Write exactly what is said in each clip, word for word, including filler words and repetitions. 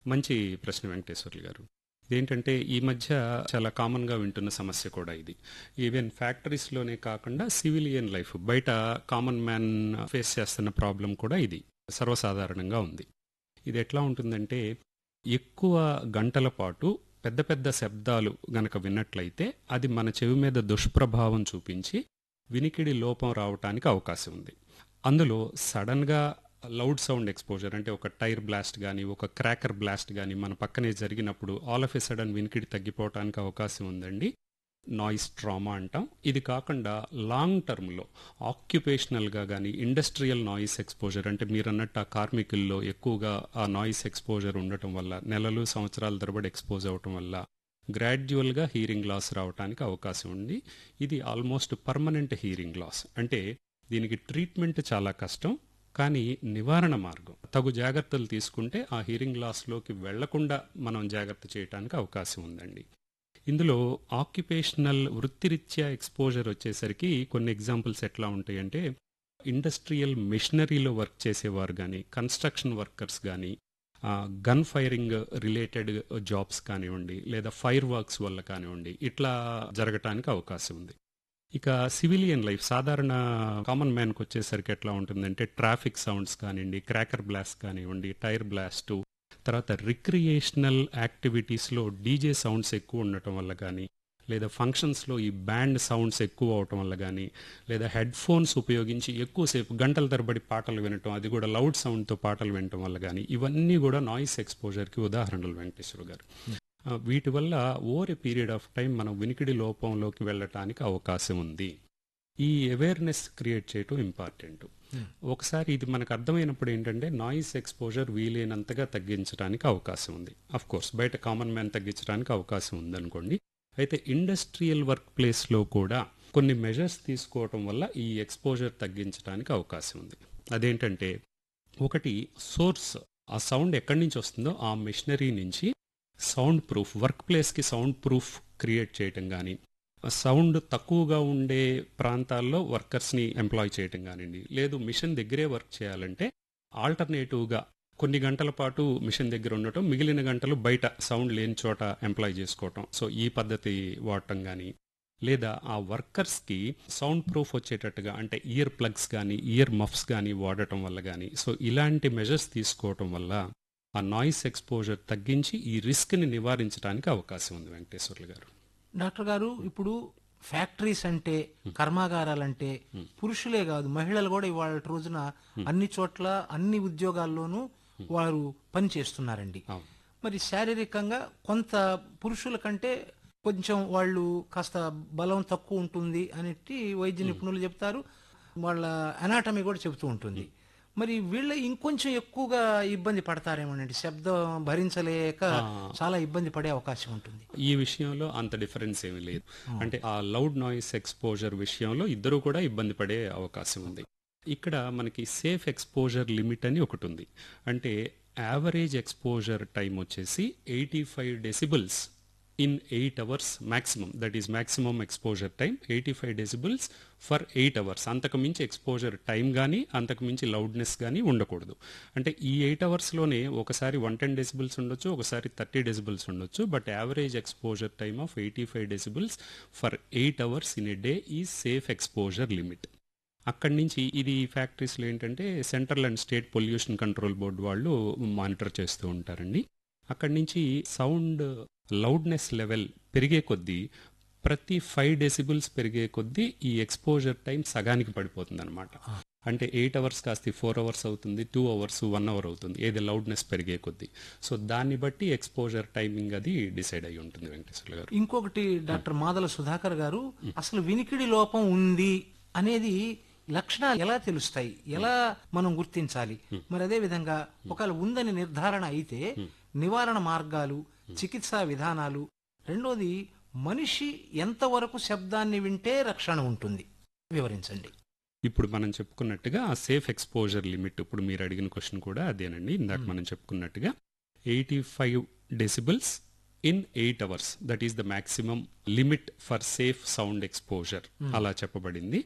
మంచి ప్రశ్న వెంకటేశ్వర్లు గారు. ఇదేంటంటే ఈ మధ్య చాలా కామన్‌గా వింటున్న సమస్య కూడా ఇది. ఈవెన్ ఫ్యాక్టరీస్‌లోనే కాకుండా సివిలియన్ లైఫ్ బయట కామన్ మ్యాన్ ఫేస్ చేస్తున్న ప్రాబ్లమ్ కూడా ఇది. సర్వసాధారణంగా ఉంది. ఇది ఎట్లా ఉంటుందంటే ఎక్కువ గంటల పాటు పెద్ద పెద్ద శబ్దాలు గనక విన్నట్లయితే అది మన చెవి మీద దుష్ప్రభావం చూపించి వినికిడి లోపం రావటానికి అవకాశం ఉంది. అందులో సడన్‌గా లౌడ్ సౌండ్ ఎక్స్‌పోజర్ అంటే ఒక టైర్ బ్లాస్ట్ గానీ, ఒక క్రాకర్ బ్లాస్ట్ గానీ మన పక్కనే జరిగినప్పుడు ఆల్ ఆఫ్ ఎ సడన్ వినికిడి తగ్గిపోవటానికి అవకాశం ఉందండి. నాయిస్ ట్రామా అంటాం. ఇది కాకుండా లాంగ్ టర్మ్‌లో ఆక్యుపేషనల్‌గా గానీ, ఇండస్ట్రియల్ నాయిస్ ఎక్స్‌పోజర్ అంటే మీరన్నట్టు ఆ కార్మికుల్లో ఎక్కువగా ఆ నాయిస్ ఎక్స్‌పోజర్ ఉండటం వల్ల నెలలు, సంవత్సరాల తరబడి ఎక్స్‌పోజ్ అవ్వటం వల్ల గ్రాడ్యువల్‌గా హీరింగ్ లాస్ రావటానికి అవకాశం ఉంది. ఇది ఆల్మోస్ట్ పర్మనెంట్ హీరింగ్ లాస్. అంటే దీనికి ట్రీట్మెంట్ చాలా కష్టం. కానీ నివారణ మార్గం తగు జాగ్రత్తలు తీసుకుంటే ఆ హీరింగ్ లాస్‌లోకి వెళ్లకుండా మనం జాగ్రత్త చేయటానికి అవకాశం ఉందండి. ఇందులో ఆక్యుపేషనల్ వృత్తిరీత్యా ఎక్స్‌పోజర్ వచ్చేసరికి కొన్ని ఎగ్జాంపుల్స్ ఎట్లా ఉంటాయంటే ఇండస్ట్రియల్ మెషినరీలో వర్క్ చేసేవారు గానీ, కన్‌స్ట్రక్షన్ వర్కర్స్ గానీ, ఆహ్, గన్ ఫైరింగ్ రిలేటెడ్ జాబ్స్ కానివ్వండి, లేదా ఫైర్ వర్క్స్ వల్ల కానివ్వండి, ఇట్లా జరగటానికి అవకాశం ఉంది. ఇక సివిలియన్ లైఫ్ సాధారణ కామన్ మ్యాన్‌కి వచ్చేసరికి ఎట్లా ఉంటుందంటే ట్రాఫిక్ సౌండ్స్ కానివ్వండి, క్రాకర్ బ్లాస్ట్ కానివ్వండి, టైర్ బ్లాస్టు, తర్వాత రిక్రియేషనల్ యాక్టివిటీస్‌లో డీజే సౌండ్స్ ఎక్కువ ఉండటం వల్ల గానీ, లేదా ఫంక్షన్స్‌లో ఈ బ్యాండ్ సౌండ్స్ ఎక్కువ అవటం వల్ల గానీ, లేదా హెడ్ ఫోన్స్ ఉపయోగించి ఎక్కువసేపు గంటల తరబడి పాటలు వినటం, అది కూడా లౌడ్ సౌండ్‌తో పాటలు వినటం వల్ల గానీ, ఇవన్నీ కూడా నాయిస్ ఎక్స్‌పోజర్‌కి ఉదాహరణలు వెంకటేశ్వర గారు. ఆహ్, వీటి వల్ల over a period of time మనం వినికిడి లోపంలోకి వెళ్ళటానికి అవకాశం ఉంది. ఈ అవేర్‌నెస్ క్రియేట్ చేయటం ఇంపార్టెంట్. ఒకసారి ఇది మనకు అర్థమైనప్పుడు ఏంటంటే నాయిస్ ఎక్స్‌పోజర్ వీలైనంతగా తగ్గించడానికి అవకాశం ఉంది. ఆఫ్‌కోర్స్ బయట కామన్ మ్యాన్ తగ్గించడానికి అవకాశం ఉందనుకోండి. అయితే ఇండస్ట్రియల్ వర్క్ ప్లేస్‌లో కూడా కొన్ని మెజర్స్ తీసుకోవటం వల్ల ఈ ఎక్స్‌పోజర్ తగ్గించడానికి అవకాశం ఉంది. అదేంటంటే ఒకటి సోర్స్ ఆ సౌండ్ ఎక్కడి నుంచి వస్తుందో ఆ మెషినరీ నుంచి సౌండ్ ప్రూఫ్ వర్క్ ప్లేస్‌కి సౌండ్ ప్రూఫ్ క్రియేట్ చేయటం గానీ, సౌండ్ తక్కువగా ఉండే ప్రాంతాల్లో వర్కర్స్‌ని ఎంప్లాయ్ చేయటం గానివ్వండి, లేదు మిషన్ దగ్గరే వర్క్ చేయాలంటే ఆల్టర్‌నేటివ్‌గా కొన్ని గంటల పాటు మిషన్ దగ్గర ఉండటం, మిగిలిన గంటలు బయట సౌండ్ లేని చోట ఎంప్లాయ్ చేసుకోవటం. సో ఈ పద్ధతి వాడటం గానీ, లేదా ఆ వర్కర్స్‌కి సౌండ్ ప్రూఫ్ వచ్చేటట్టుగా అంటే ఇయర్ ప్లగ్స్ గానీ, ఇయర్ మఫ్స్ గానీ వాడటం వల్ల గానీ, సో ఇలాంటి మెజర్స్ తీసుకోవటం వల్ల ఆ నాయిస్ ఎక్స్‌పోజర్ తగ్గించి ఈ రిస్క్‌ని నివారించడానికి అవకాశం ఉంది వెంకటేశ్వర్లు గారు. డాక్టర్ గారు, ఇప్పుడు ఫ్యాక్టరీస్ అంటే, కర్మాగారాలంటే పురుషులే కాదు మహిళలు కూడా ఇవాళ రోజున అన్ని చోట్ల అన్ని ఉద్యోగాల్లోనూ వారు పని చేస్తున్నారండి. అవును. మరి శారీరకంగా కొంత పురుషుల కంటే కొంచెం వాళ్ళు కాస్త బలం తక్కువ ఉంటుంది అనేటి వైద్య నిపుణులు చెప్తారు. వాళ్ళ అనాటమీ కూడా చెబుతూ ఉంటుంది. మరి వీళ్ళ ఇంకొంచెం ఎక్కువగా ఇబ్బంది పడతారేమోనండి, శబ్దం భరించలేక చాలా ఇబ్బంది పడే అవకాశం ఉంటుంది. ఈ విషయంలో అంత డిఫరెన్స్ ఏమీ లేదు. అంటే ఆ లౌడ్ నాయిస్ ఎక్స్‌పోజర్ విషయంలో ఇద్దరు కూడా ఇబ్బంది పడే అవకాశం ఉంది. ఇక్కడ మనకి సేఫ్ ఎక్స్‌పోజర్ లిమిట్ అని ఒకటి ఉంది. అంటే యావరేజ్ ఎక్స్‌పోజర్ టైం వచ్చేసి eighty five decibels in eight hours maximum. That is maximum exposure time eighty five decibels for eight hours. అంతకు మించి ఎక్స్‌పోజర్ టైం కానీ, అంతకు మించి లౌడ్నెస్ కానీ ఉండకూడదు. అంటే ఈ ఎయిట్ అవర్స్‌లోనే ఒకసారి వన్ టెన్ డెసిబెల్స్ ఉండొచ్చు, ఒకసారి థర్టీ డెసిబెల్స్ ఉండొచ్చు. But average exposure time of eighty five decibels for eight hours in a day is safe exposure limit. అక్కడి నుంచి ఇది ఫ్యాక్టరీస్లో ఏంటంటే central and state pollution control board వాళ్ళు మానిటర్ చేస్తూ ఉంటారండి. అక్కడి నుంచి సౌండ్ లౌడ్నెస్ లెవెల్ పెరిగే కొద్దీ ప్రతి ఫైవ్ డెసిబుల్స్ పెరిగే కొద్దీ ఈ ఎక్స్‌పోజర్ టైం సగానికి పడిపోతుంది అనమాట. అంటే ఎయిట్ అవర్స్ కాస్త ఫోర్ అవర్స్ అవుతుంది, టూ అవర్స్ వన్ అవర్ అవుతుంది, ఏది లౌడ్నెస్ పెరిగే కొద్దీ. సో దాన్ని బట్టి ఎక్స్‌పోజర్ టైమింగ్ అది డిసైడ్ అయి ఉంటుంది వెంకటేశ్వర గారు. ఇంకొకటి డాక్టర్ మాదల సుధాకర్ గారు, అసలు వినికిడి లోపం ఉంది అనేది లక్షణాలు ఎలా తెలుస్తాయి, ఎలా మనం గుర్తించాలి? మరి అదే విధంగా ఒకవేళ ఉందని నిర్ధారణ అయితే నివారణ మార్గాలు, చికిత్సా విధానాలు, రెండోది మనిషి ఎంతవరకు శబ్దాన్ని వింటే రక్షణ ఉంటుంది, వివరించండి. ఇప్పుడు మనం చెప్పుకున్నట్టుగా ఆ సేఫ్ ఎక్స్‌పోజర్ లిమిట్, ఇప్పుడు మీరు అడిగిన క్వశ్చన్ కూడా అదేనండి. ఇందాక మనం చెప్పుకున్నట్టుగా eighty five decibels in eight hours that is the maximum limit for safe sound exposure అలా చెప్పబడింది.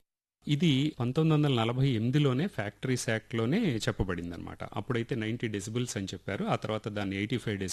ఇది పంతొమ్మిది వందల నలభై ఎనిమిదిలోనే ఫ్యాక్టరీస్ యాక్ట్ లోనే చెప్పబడింది అనమాట. అప్పుడైతే నైన్టీ డెసిబుల్స్ అని చెప్పారు. ఆ తర్వాత దాన్ని ఎయిటీ ఫైవ్